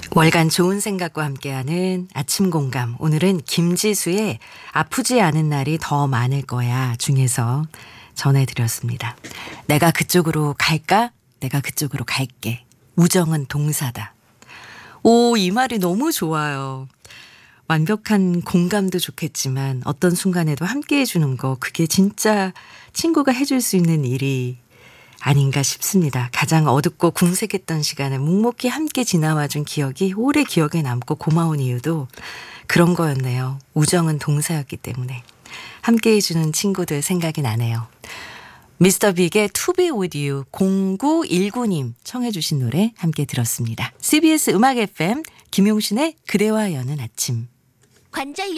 월간 좋은 생각과 함께하는 아침 공감. 오늘은 김지수의 아프지 않은 날이 더 많을 거야 중에서 전해드렸습니다. 내가 그쪽으로 갈까? 내가 그쪽으로 갈게. 우정은 동사다. 오, 이 말이 너무 좋아요. 완벽한 공감도 좋겠지만 어떤 순간에도 함께 해주는 거, 그게 진짜 친구가 해줄 수 있는 일이 아닌가 싶습니다. 가장 어둡고 궁색했던 시간을 묵묵히 함께 지나와준 기억이 오래 기억에 남고 고마운 이유도 그런 거였네요. 우정은 동사였기 때문에. 함께 해주는 친구들 생각이 나네요. 미스터 빅의 To Be With You 0919님 청해 주신 노래 함께 들었습니다. CBS 음악 FM 김용신의 그대와 여는 아침. 관절